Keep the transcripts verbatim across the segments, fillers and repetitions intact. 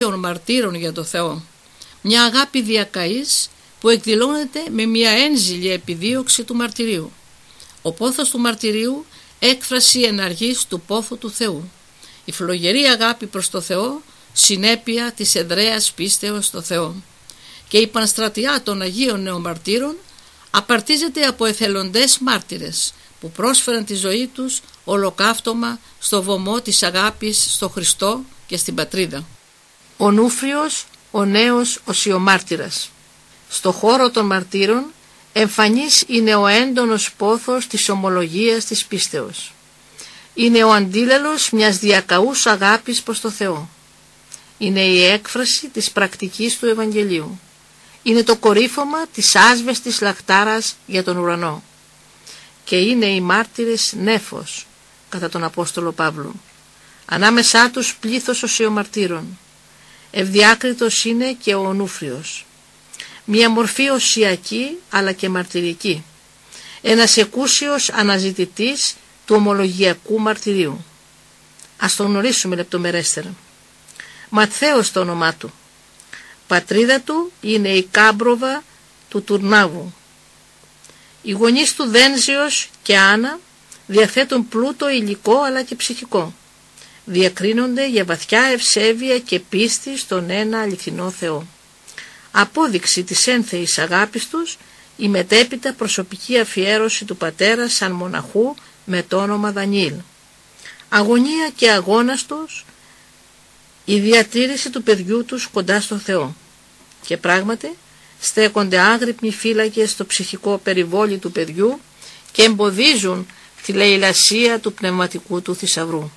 Αγίων Μαρτύρων για το Θεό. Μια αγάπη διακαής που εκδηλώνεται με μια ένζηλη επιδίωξη του μαρτυρίου. Ο πόθος του μαρτυρίου, έκφραση εναργής του πόθου του Θεού. Η φλογερή αγάπη προς το Θεό, συνέπεια της εδραίας πίστεως στο Θεό. Και η πανστρατιά των Αγίων Νεομαρτύρων απαρτίζεται από εθελοντές μάρτυρες που πρόσφεραν τη ζωή τους ολοκαύτωμα στο βωμό της αγάπης στο Χριστό και στην Πατρίδα. Ο Νούφριος, ο νέος οσιομάρτυρας. Στο χώρο των μαρτύρων εμφανής είναι ο έντονος πόθος της ομολογίας της πίστεως. Είναι ο αντίλελος μιας διακαούς αγάπης προς το Θεό. Είναι η έκφραση της πρακτικής του Ευαγγελίου. Είναι το κορύφωμα της άσβεστης λαχτάρας για τον ουρανό. Και είναι οι μάρτυρες νέφος, κατά τον Απόστολο Παύλο. Ανάμεσά τους πλήθος οσιομαρτύρων. Ευδιάκριτος είναι και ο Ονούφριος. Μια μορφή οσιακή αλλά και μαρτυρική. Ένας εκούσιος αναζητητής του ομολογιακού μαρτυρίου. Ας τον γνωρίσουμε λεπτομερέστερα. Ματθαίος το όνομά του. Πατρίδα του είναι η Κάμπροβα του Τουρνάβου. Οι γονείς του Δένζιος και Άννα διαθέτουν πλούτο υλικό αλλά και ψυχικό. Διακρίνονται για βαθιά ευσέβεια και πίστη στον ένα αληθινό Θεό. Απόδειξη της ένθεης αγάπης τους η μετέπειτα προσωπική αφιέρωση του πατέρα σαν μοναχού με το όνομα Δανιήλ. Αγωνία και αγώνας τους η διατήρηση του παιδιού τους κοντά στο Θεό. Και πράγματι στέκονται άγρυπνοι φύλακες στο ψυχικό περιβόλι του παιδιού και εμποδίζουν τη λαιλασία του πνευματικού του θησαυρού.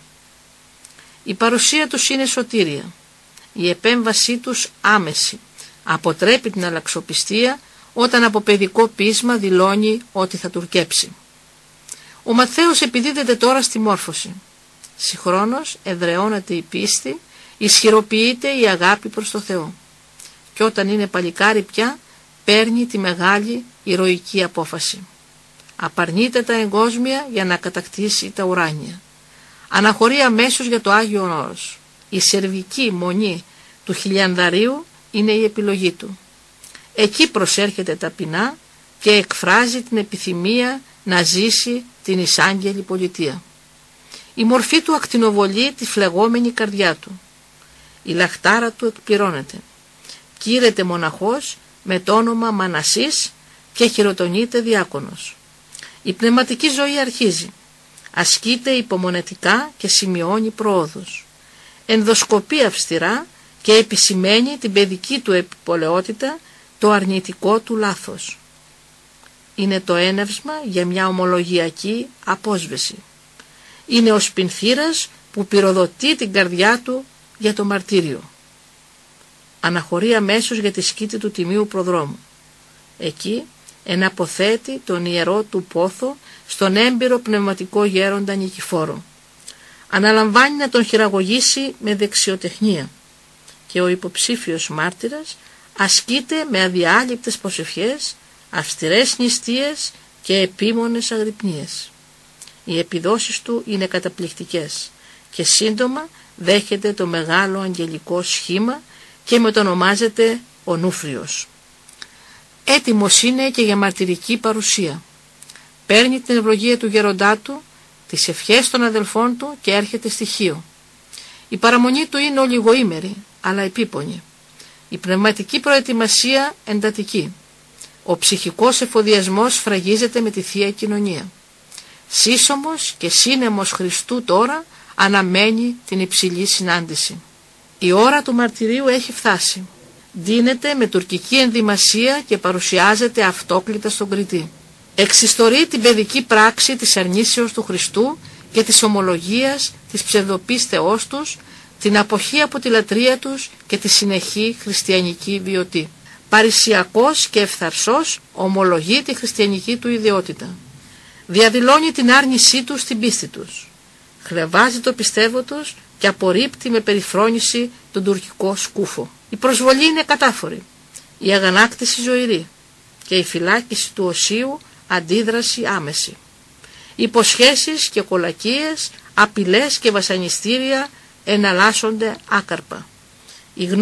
Η παρουσία τους είναι σωτήρια. Η επέμβασή τους άμεση. Αποτρέπει την αλλαξοπιστία όταν από παιδικό πείσμα δηλώνει ότι θα τουρκέψει. Ο Ματθαίος επιδίδεται τώρα στη μόρφωση. Συγχρόνως εδραιώνεται η πίστη, ισχυροποιείται η αγάπη προς το Θεό. Και όταν είναι παλικάρι πια παίρνει τη μεγάλη ηρωική απόφαση. Απαρνείται τα εγκόσμια για να κατακτήσει τα ουράνια. Αναχωρεί αμέσως για το Άγιον Όρος. Η σερβική μονή του χιλιανδαρίου είναι η επιλογή του. Εκεί προσέρχεται ταπεινά και εκφράζει την επιθυμία να ζήσει την εισάγγελη πολιτεία. Η μορφή του ακτινοβολεί τη φλεγόμενη καρδιά του. Η λαχτάρα του εκπληρώνεται. Κήρεται μοναχός με το όνομα Μανασής και χειροτονείται διάκονος. Η πνευματική ζωή αρχίζει. Ασκείται υπομονετικά και σημειώνει πρόοδους. Ενδοσκοπεί αυστηρά και επισημαίνει την παιδική του επιπολαιότητα, το αρνητικό του λάθος. Είναι το έναυσμα για μια ομολογιακή απόσβεση. Είναι ο σπινθήρας που πυροδοτεί την καρδιά του για το μαρτύριο. Αναχωρεί αμέσως για τη σκήτη του τιμίου προδρόμου. Εκεί εναποθέτει τον ιερό του πόθο στον έμπειρο πνευματικό γέροντα Νικηφόρο. Αναλαμβάνει να τον χειραγωγήσει με δεξιοτεχνία και ο υποψήφιος μάρτυρας ασκείται με αδιάλειπτες προσευχές, αυστηρές νηστείες και επίμονες αγρυπνίες. Οι επιδόσεις του είναι καταπληκτικές και σύντομα δέχεται το μεγάλο αγγελικό σχήμα και μετονομάζεται ο Νούφριος. Έτοιμος είναι και για μαρτυρική παρουσία. Παίρνει την ευλογία του γεροντά του, τις ευχές των αδελφών του και έρχεται στοιχείο. Η παραμονή του είναι ολιγοήμερη, αλλά επίπονη. Η πνευματική προετοιμασία εντατική. Ο ψυχικός εφοδιασμός σφραγίζεται με τη Θεία Κοινωνία. Σύσσωμος και σύνεμος Χριστού τώρα αναμένει την υψηλή συνάντηση. Η ώρα του μαρτυρίου έχει φτάσει. Δίνεται με τουρκική ενδυμασία και παρουσιάζεται αυτόκλητα στον κριτή. Εξιστορεί την παιδική πράξη της αρνήσεως του Χριστού και της ομολογίας της ψευδοπίστεώς τους, την αποχή από τη λατρεία τους και τη συνεχή χριστιανική βιωτή. Παρησιακός και ευθαρσός ομολογεί τη χριστιανική του ιδιότητα. Διαδηλώνει την άρνησή τους στην πίστη τους. Χλεβάζει το πιστεύω τους και απορρίπτει με περιφρόνηση τον τουρκικό σκούφο. Η προσβολή είναι κατάφορη, η αγανάκτηση ζωηρή και η φυλάκιση του οσίου αντίδραση άμεση. Υποσχέσεις και κολακίες, απειλές και βασανιστήρια εναλλάσσονται άκαρπα. Η